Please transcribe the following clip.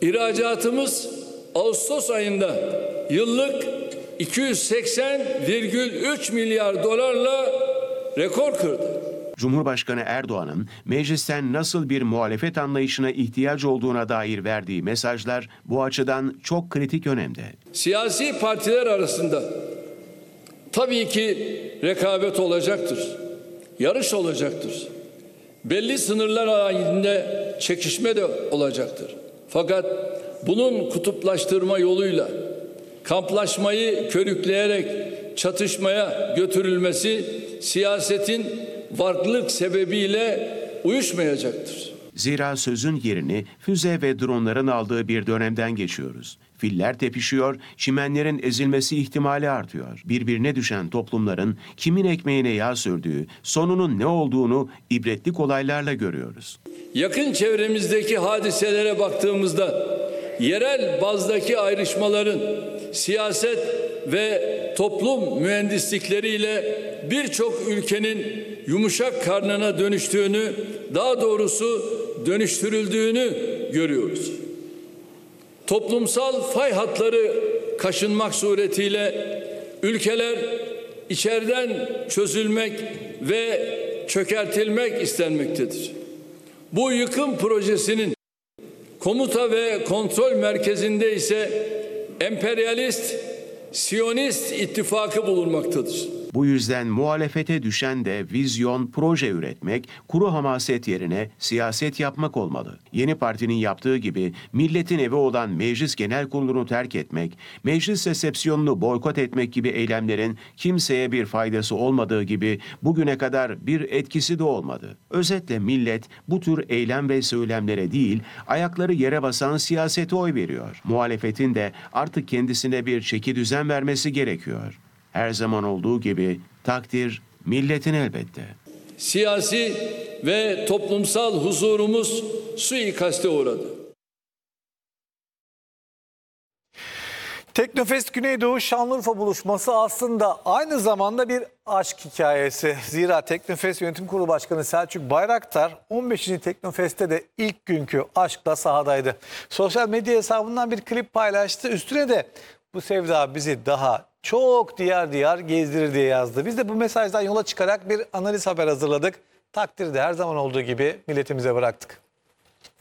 İhracatımız Ağustos ayında yıllık 280,3 milyar dolarla rekor kırdı. Cumhurbaşkanı Erdoğan'ın meclisten nasıl bir muhalefet anlayışına ihtiyaç olduğuna dair verdiği mesajlar bu açıdan çok kritik önemde. Siyasi partiler arasında tabii ki rekabet olacaktır, yarış olacaktır. Belli sınırlar halinde çekişme de olacaktır. Fakat bunun kutuplaştırma yoluyla kamplaşmayı körükleyerek çatışmaya götürülmesi siyasetin varlık sebebiyle uyuşmayacaktır. Zira sözün yerini füze ve dronların aldığı bir dönemden geçiyoruz. Filler tepişiyor, çimenlerin ezilmesi ihtimali artıyor. Birbirine düşen toplumların kimin ekmeğine yağ sürdüğü, sonunun ne olduğunu ibretlik olaylarla görüyoruz. Yakın çevremizdeki hadiselere baktığımızda yerel bazdaki ayrışmaların siyaset ve toplum mühendislikleriyle birçok ülkenin yumuşak karnına dönüştüğünü, daha doğrusu dönüştürüldüğünü görüyoruz. Toplumsal fay hatları kaşınmak suretiyle ülkeler içeriden çözülmek ve çökertilmek istenmektedir. Bu yıkım projesinin komuta ve kontrol merkezinde ise emperyalist, Siyonist ittifakı bulunmaktadır. Bu yüzden muhalefete düşen de vizyon, proje üretmek, kuru hamaset yerine siyaset yapmak olmalı. Yeni partinin yaptığı gibi milletin evi olan Meclis Genel Kurulu'nu terk etmek, meclis resepsiyonunu boykot etmek gibi eylemlerin kimseye bir faydası olmadığı gibi bugüne kadar bir etkisi de olmadı. Özetle millet bu tür eylem ve söylemlere değil, ayakları yere basan siyasete oy veriyor. Muhalefetin de artık kendisine bir çekidüzen vermesi gerekiyor. Her zaman olduğu gibi takdir milletin elbette. Siyasi ve toplumsal huzurumuz suikaste uğradı. Teknofest Güneydoğu Şanlıurfa buluşması aslında aynı zamanda bir aşk hikayesi. Zira Teknofest Yönetim Kurulu Başkanı Selçuk Bayraktar 15. Teknofest'te de ilk günkü aşkla sahadaydı. Sosyal medya hesabından bir klip paylaştı. Üstüne de bu sevda bizi daha çok diyar diyar gezdirir diye yazdı. Biz de bu mesajdan yola çıkarak bir analiz haber hazırladık. Takdiri de her zaman olduğu gibi milletimize bıraktık.